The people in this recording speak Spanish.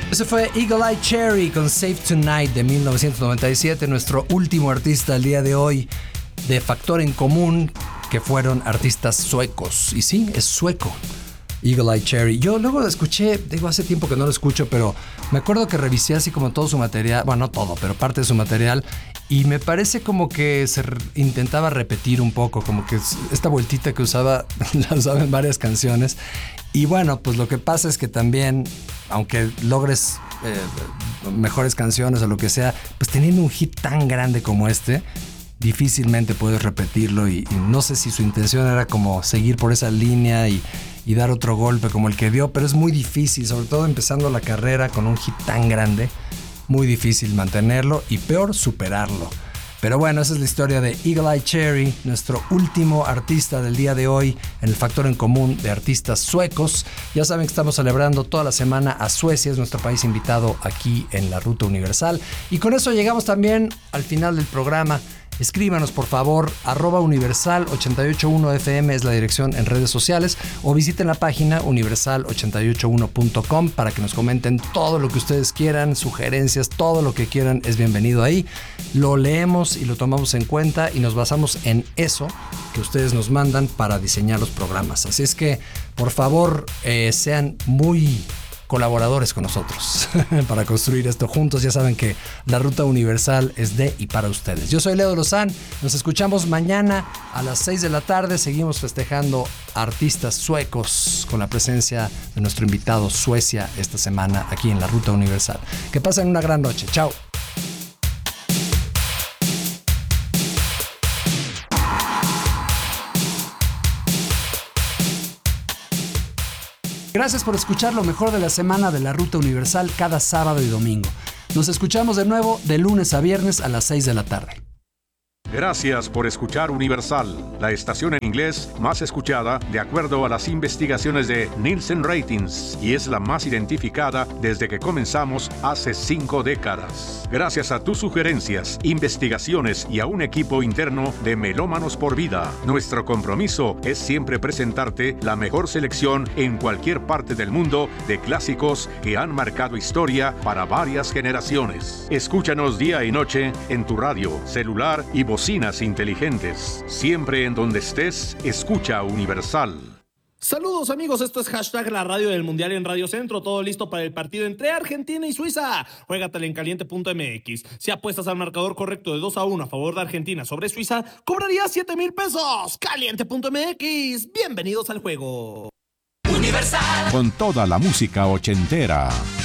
Ese fue Eagle Eye Cherry con Save Tonight de 1997, nuestro último artista el día de hoy de Factor en Común, que fueron artistas suecos. Y sí, es sueco, Eagle Eye Cherry. Yo luego lo escuché, digo, hace tiempo que no lo escucho, pero me acuerdo que revisé así como todo su material, bueno, no todo, pero parte de su material, y me parece como que se intentaba repetir un poco, como que esta vueltita que usaba, la usaba en varias canciones. Y bueno, pues lo que pasa es que también, aunque logres mejores canciones o lo que sea, pues teniendo un hit tan grande como este, difícilmente puedes repetirlo y no sé si su intención era como seguir por esa línea y dar otro golpe como el que dio, pero es muy difícil, sobre todo empezando la carrera con un hit tan grande, muy difícil mantenerlo y peor superarlo. Pero bueno, esa es la historia de Eagle Eye Cherry, nuestro último artista del día de hoy en el Factor en Común de artistas suecos. Ya saben que estamos celebrando toda la semana a Suecia, es nuestro país invitado aquí en la Ruta Universal. Y con eso llegamos también al final del programa. Escríbanos por favor, @universal881fm es la dirección en redes sociales, o visiten la página universal881.com para que nos comenten todo lo que ustedes quieran, sugerencias, todo lo que quieran es bienvenido ahí. Lo leemos y lo tomamos en cuenta y nos basamos en eso que ustedes nos mandan para diseñar los programas. Así es que, por favor, sean muy colaboradores con nosotros para construir esto juntos. Ya saben que la Ruta Universal es de y para ustedes. Yo soy Leo Lozán, nos escuchamos mañana a las 6 de la tarde. Seguimos festejando artistas suecos con la presencia de nuestro invitado Suecia esta semana aquí en la Ruta Universal. Que pasen una gran noche. Chao. Gracias por escuchar lo mejor de la semana de la Ruta Universal cada sábado y domingo. Nos escuchamos de nuevo de lunes a viernes a las 6 de la tarde. Gracias por escuchar Universal, la estación en inglés más escuchada de acuerdo a las investigaciones de Nielsen Ratings, y es la más identificada desde que comenzamos hace 5 décadas. Gracias a tus sugerencias, investigaciones y a un equipo interno de Melómanos por Vida, nuestro compromiso es siempre presentarte la mejor selección en cualquier parte del mundo de clásicos que han marcado historia para varias generaciones. Escúchanos día y noche en tu radio, celular y bocinas inteligentes. Siempre en donde estés, escucha Universal. Saludos amigos, esto es hashtag la radio del Mundial en Radio Centro, todo listo para el partido entre Argentina y Suiza. Juégatela en caliente.mx. Si apuestas al marcador correcto de 2-1 a favor de Argentina sobre Suiza, cobrarías 7,000 pesos. Caliente.mx. Bienvenidos al juego. Universal. Con toda la música ochentera.